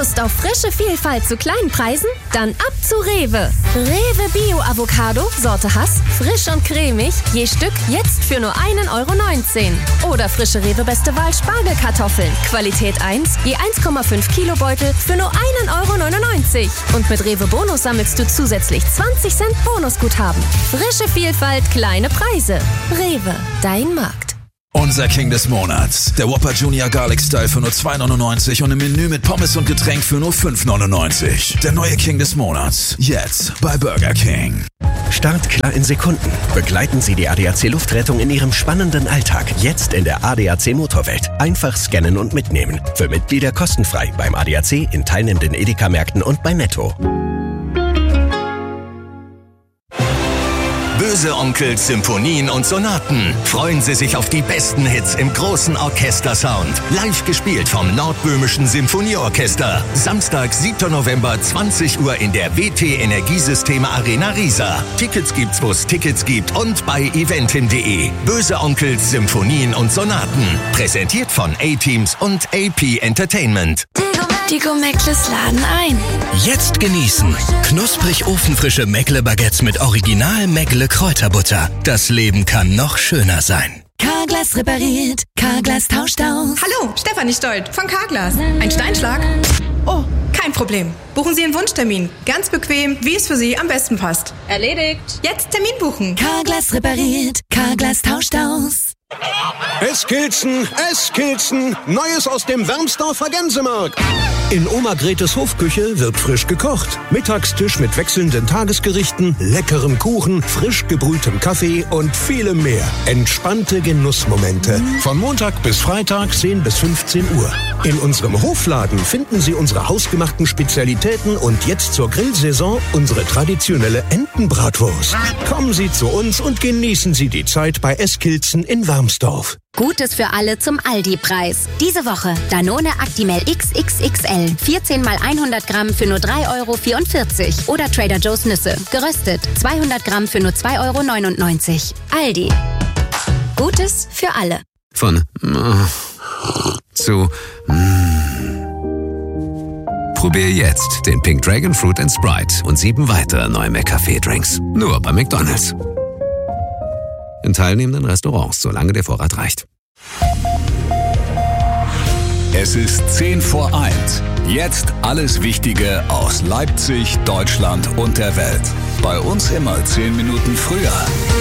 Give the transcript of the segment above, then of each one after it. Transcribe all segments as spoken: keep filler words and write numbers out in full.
Lust auf frische Vielfalt zu kleinen Preisen? Dann ab zu Rewe. Rewe Bio Avocado, Sorte Hass, frisch und cremig, je Stück jetzt für nur einen Euro neunzehn. Oder frische Rewe Beste Wahl Spargelkartoffeln, Qualität eins, je eins Komma fünf Kilo Beutel für nur einen Euro neunundneunzig. Und mit Rewe Bonus sammelst du zusätzlich zwanzig Cent Bonusguthaben. Frische Vielfalt, kleine Preise. Rewe, dein Markt. Unser King des Monats. Der Whopper Junior Garlic Style für nur zwei neunundneunzig und im Menü mit Pommes und Getränk für nur fünf neunundneunzig. Der neue King des Monats. Jetzt bei Burger King. Startklar in Sekunden. Begleiten Sie die A D A C Luftrettung in Ihrem spannenden Alltag. Jetzt in der A D A C Motorwelt. Einfach scannen und mitnehmen. Für Mitglieder kostenfrei beim A D A C, in teilnehmenden Edeka-Märkten und bei Netto. Böse Onkels, Symphonien und Sonaten. Freuen Sie sich auf die besten Hits im großen Orchestersound. Live gespielt vom Nordböhmischen Symphonieorchester. Samstag, siebter November, zwanzig Uhr in der W T Energiesysteme Arena Riesa. Tickets gibt's, wo es Tickets gibt und bei eventim punkt de. Böse Onkels, Symphonien und Sonaten. Präsentiert von A-Teams und A P Entertainment. Die Go-Meckles laden ein. Jetzt genießen. Knusprig ofenfrische Meckle-Baguettes mit Original Meckle-Kräuterbutter. Das Leben kann noch schöner sein. Carglass repariert, Carglass tauscht aus. Hallo, Stefanie Stolt von Carglass. Ein Steinschlag? Oh, kein Problem. Buchen Sie einen Wunschtermin. Ganz bequem, wie es für Sie am besten passt. Erledigt. Jetzt Termin buchen. Carglass repariert, Carglass tauscht aus. Eskilzen, Eskilzen, Neues aus dem Wermsdorfer Gänsemarkt. In Oma Gretes Hofküche wird frisch gekocht. Mittagstisch mit wechselnden Tagesgerichten, leckerem Kuchen, frisch gebrühtem Kaffee und vielem mehr. Entspannte Genussmomente. Von Montag bis Freitag zehn bis fünfzehn Uhr. In unserem Hofladen finden Sie unsere hausgemachten Spezialitäten und jetzt zur Grillsaison unsere traditionelle Entenbratwurst. Kommen Sie zu uns und genießen Sie die Zeit bei Eskilzen in Wermsdorf. Gutes für alle zum Aldi-Preis. Diese Woche Danone Actimel X X X L. vierzehn mal hundert Gramm für nur drei Euro vierundvierzig. Oder Trader Joe's Nüsse. Geröstet. zweihundert Gramm für nur zwei Euro neunundneunzig. Aldi. Gutes für alle. Von zu Probier jetzt den Pink Dragon Fruit and Sprite und sieben weitere neue McCafé-Drinks. Nur bei McDonald's. In teilnehmenden Restaurants, solange der Vorrat reicht. Es ist zehn vor eins. Jetzt alles Wichtige aus Leipzig, Deutschland und der Welt. Bei uns immer zehn Minuten früher.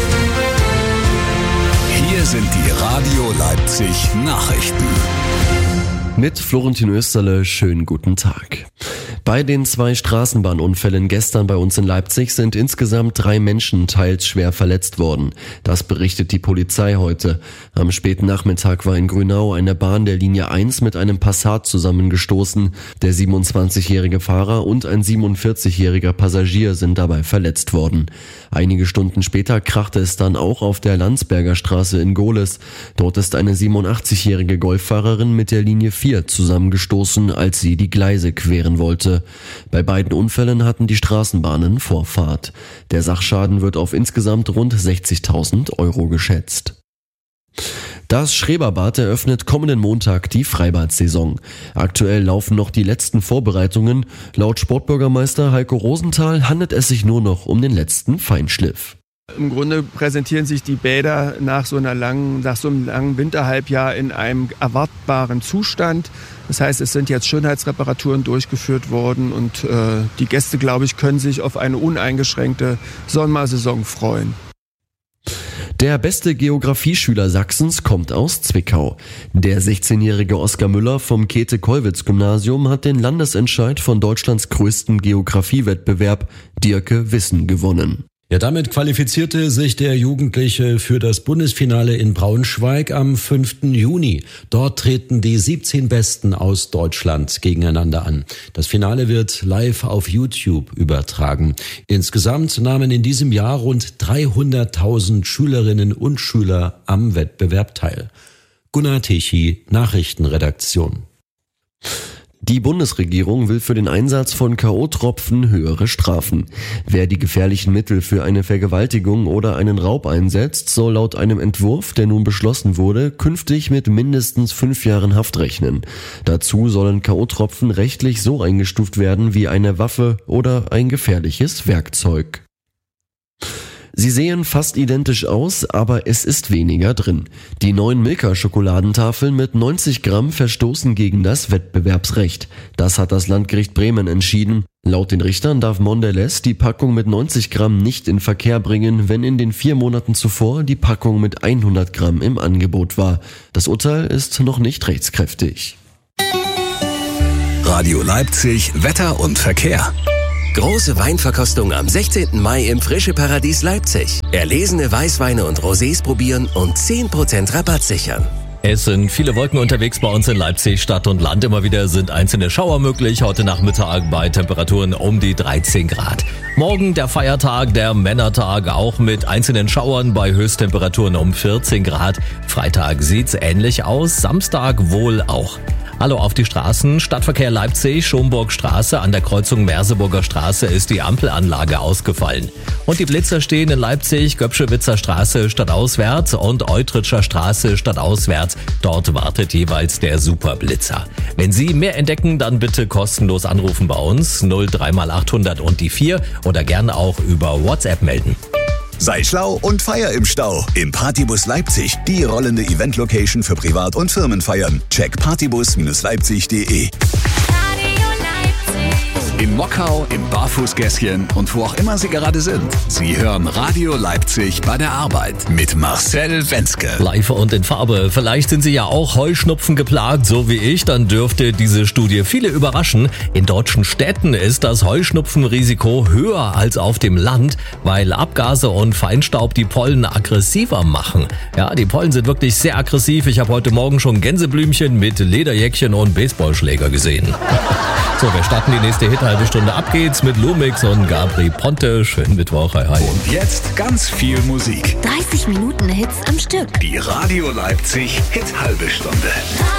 Hier sind die Radio Leipzig Nachrichten. Mit Florentin Österle, schönen guten Tag. Bei den zwei Straßenbahnunfällen gestern bei uns in Leipzig sind insgesamt drei Menschen teils schwer verletzt worden. Das berichtet die Polizei heute. Am späten Nachmittag war in Grünau eine Bahn der Linie eins mit einem Passat zusammengestoßen. Der siebenundzwanzigjährige Fahrer und ein siebenundvierzigjähriger Passagier sind dabei verletzt worden. Einige Stunden später krachte es dann auch auf der Landsberger Straße in Gohlis. Dort ist eine siebenundachtzigjährige Golffahrerin mit der Linie vier zusammengestoßen, als sie die Gleise queren wollte. Bei beiden Unfällen hatten die Straßenbahnen Vorfahrt. Der Sachschaden wird auf insgesamt rund sechzigtausend Euro geschätzt. Das Schreberbad eröffnet kommenden Montag die Freibad-Saison. Aktuell laufen noch die letzten Vorbereitungen. Laut Sportbürgermeister Heiko Rosenthal handelt es sich nur noch um den letzten Feinschliff. Im Grunde präsentieren sich die Bäder nach so einer langen, nach so einem langen Winterhalbjahr in einem erwartbaren Zustand. Das heißt, es sind jetzt Schönheitsreparaturen durchgeführt worden und äh, die Gäste, glaube ich, können sich auf eine uneingeschränkte Sommersaison freuen. Der beste Geografieschüler Sachsens kommt aus Zwickau. Der sechzehnjährige Oskar Müller vom Käthe-Kollwitz-Gymnasium hat den Landesentscheid von Deutschlands größten Geografiewettbewerb Dirke Wissen gewonnen. Ja, damit qualifizierte sich der Jugendliche für das Bundesfinale in Braunschweig am fünften Juni. Dort treten die siebzehn Besten aus Deutschland gegeneinander an. Das Finale wird live auf YouTube übertragen. Insgesamt nahmen in diesem Jahr rund dreihunderttausend Schülerinnen und Schüler am Wettbewerb teil. Gunnar Tichy, Nachrichtenredaktion. Die Bundesregierung will für den Einsatz von K O-Tropfen höhere Strafen. Wer die gefährlichen Mittel für eine Vergewaltigung oder einen Raub einsetzt, soll laut einem Entwurf, der nun beschlossen wurde, künftig mit mindestens fünf Jahren Haft rechnen. Dazu sollen K O-Tropfen rechtlich so eingestuft werden wie eine Waffe oder ein gefährliches Werkzeug. Sie sehen fast identisch aus, aber es ist weniger drin. Die neuen Milka-Schokoladentafeln mit neunzig Gramm verstoßen gegen das Wettbewerbsrecht. Das hat das Landgericht Bremen entschieden. Laut den Richtern darf Mondelez die Packung mit neunzig Gramm nicht in Verkehr bringen, wenn in den vier Monaten zuvor die Packung mit hundert Gramm im Angebot war. Das Urteil ist noch nicht rechtskräftig. Radio Leipzig, Wetter und Verkehr. Große Weinverkostung am sechzehnten Mai im Frische Paradies Leipzig. Erlesene Weißweine und Rosés probieren und zehn Prozent Rabatt sichern. Es sind viele Wolken unterwegs bei uns in Leipzig, Stadt und Land. Immer wieder sind einzelne Schauer möglich. Heute Nachmittag bei Temperaturen um die dreizehn Grad. Morgen der Feiertag, der Männertag, auch mit einzelnen Schauern bei Höchsttemperaturen um vierzehn Grad. Freitag sieht's ähnlich aus, Samstag wohl auch. Hallo auf die Straßen. Stadtverkehr Leipzig, Schomburgstraße. An der Kreuzung Merseburger Straße ist die Ampelanlage ausgefallen. Und die Blitzer stehen in Leipzig, Göpschewitzer Straße stadtauswärts und Eutritscher Straße stadtauswärts. Dort wartet jeweils der Superblitzer. Wenn Sie mehr entdecken, dann bitte kostenlos anrufen bei uns. null drei mal achthundert und die vier oder gerne auch über WhatsApp melden. Sei schlau und feier im Stau. Im Partybus Leipzig, die rollende Event-Location für Privat- und Firmenfeiern. Check partybus Leipzig punkt de. In Mockau, im Barfußgässchen und wo auch immer Sie gerade sind. Sie hören Radio Leipzig bei der Arbeit mit Marcel Wenzke. Live und in Farbe. Vielleicht sind Sie ja auch Heuschnupfen geplagt, so wie ich. Dann dürfte diese Studie viele überraschen. In deutschen Städten ist das Heuschnupfenrisiko höher als auf dem Land, weil Abgase und Feinstaub die Pollen aggressiver machen. Ja, die Pollen sind wirklich sehr aggressiv. Ich habe heute Morgen schon Gänseblümchen mit Lederjäckchen und Baseballschläger gesehen. So, wir starten die nächste Hit. Halbe Stunde ab geht's mit Lumix und Gabri Ponte. Schönen Mittwoch, hi hi. Und jetzt ganz viel Musik. dreißig Minuten Hits am Stück. Die Radio Leipzig Hit halbe Stunde.